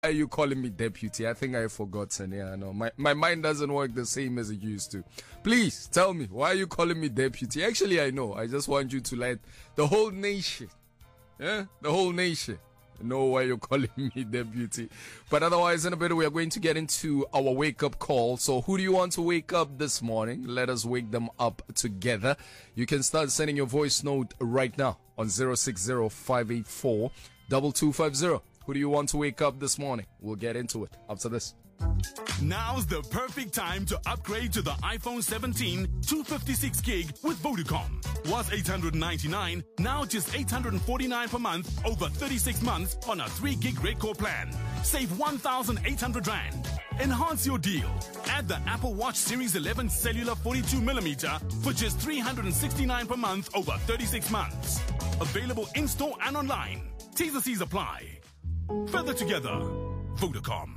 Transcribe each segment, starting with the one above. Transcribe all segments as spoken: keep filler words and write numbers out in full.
Why are you calling me deputy? I think I've forgotten. Yeah, no, my, my mind doesn't work the same as it used to. Please tell me, why are you calling me deputy? Actually, I know. I just want you to let the whole nation, yeah, the whole nation know why you're calling me deputy. But otherwise, in a bit, we are going to get into our wake-up call. So who do you want to wake up this morning? Let us wake them up together. You can start sending your voice note right now on zero six zero five eight four two two five zero. Who do you want to wake up this morning? We'll get into it after this. Now's the perfect time to upgrade to the iPhone seventeen two fifty-six gig with Vodacom. Was eight hundred ninety-nine, now just eight hundred forty-nine per month over thirty-six months on a three gig red core plan. Save one thousand eight hundred rand. Enhance your deal. Add the Apple Watch Series eleven cellular forty-two millimeter for just three hundred sixty-nine per month over thirty-six months. Available in-store and online. T's and C's apply. Further together, Vodacom.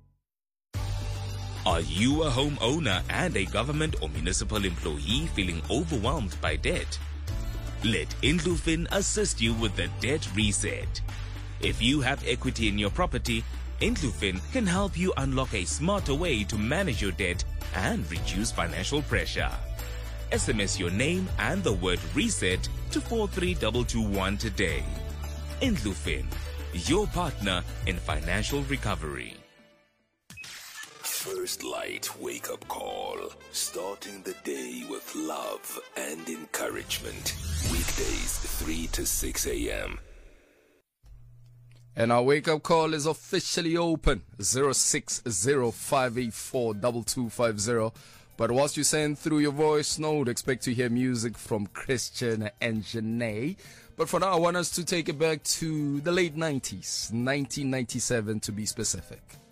Are you a homeowner and a government or municipal employee feeling overwhelmed by debt? Let Indlufin assist you with the debt reset. If you have equity in your property, Indlufin can help you unlock a smarter way to manage your debt and reduce financial pressure. S M S your name and the word reset to four three two two one today. Indlufin, your partner in financial recovery. First Light wake-up call. Starting the day with love and encouragement. Weekdays three to six a.m. And our wake-up call is officially open. zero six zero five eight four two two five zero. But whilst you send through your voice note, expect to hear music from Christian and Janae. But for now, I want us to take it back to the late nineties, nineteen ninety-seven to be specific.